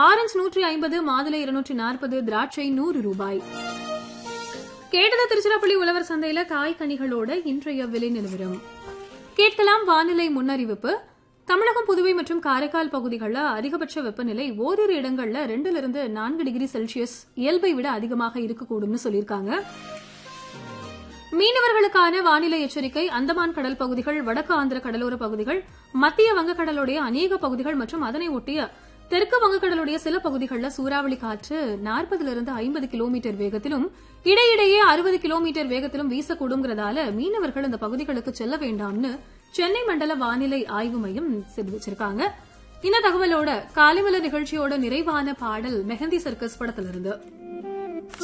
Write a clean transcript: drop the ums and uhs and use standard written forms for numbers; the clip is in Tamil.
ஆரஞ்சு 150, மாதுளை 240, திராட்சை 100 ரூபாய். கேட்டது திருச்சிராப்பள்ளி உழவர் சந்தையில காய்கனிகளோட இன்றைய விலை நிலவரம். கேட்கலாம் வானிலை முன்னறிவிப்பு. தமிழகம், புதுவை மற்றும் காரைக்கால் பகுதிகளில் அதிகபட்ச வெப்பநிலை ஓரிரு இடங்கள்ல 2 to 4 டிகிரி செல்சியஸ் இயல்பை விட அதிகமாக இருக்கக்கூடும் சொல்லியிருக்காங்க. மீனவர்களுக்கான வானிலை எச்சரிக்கை. அந்தமான் கடல் பகுதிகள், வடக்கு ஆந்திர கடலோர பகுதிகள், மத்திய வங்கக்கடலுடைய அநேக பகுதிகள் மற்றும் அதனை ஒட்டிய தெற்கு வங்கக்கடலுடைய சில பகுதிகளில் சூறாவளி காற்று 40 to 50 கிலோமீட்டர் வேகத்திலும் இடையிடையே 60 கிலோமீட்டர் வேகத்திலும் வீசக்கூடுங்கிறதால மீனவர்கள் இந்த பகுதிகளுக்கு செல்ல வேண்டாம்னு சென்னை மண்டல வானிலை ஆய்வு மையம் தெரிவிச்சிருக்காங்க. இந்த தகவலோட காலைமலர் நிகழ்ச்சியோட நிறைவான பாடல் மெஹந்தி சர்க்கஸ் படத்திலிருந்து.